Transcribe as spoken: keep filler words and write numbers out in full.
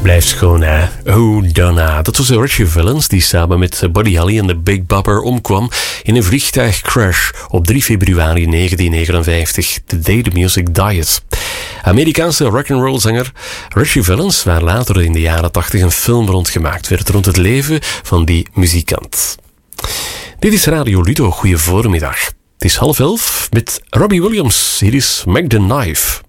Blijft schoon, hè? Oh, Donna. Dat was Richie Valens die samen met Buddy Holly en de Big Bopper omkwam in een vliegtuigcrash op drie februari negentien negenenvijftig, the day the music died. Amerikaanse rock'n'roll zanger Richie Valens, waar later in de jaren tachtig een film rond gemaakt werd rond het leven van die muzikant. Dit is Radio Ludo. Goeie voormiddag. Het is half elf met Robbie Williams. Hier is Mac the Knife.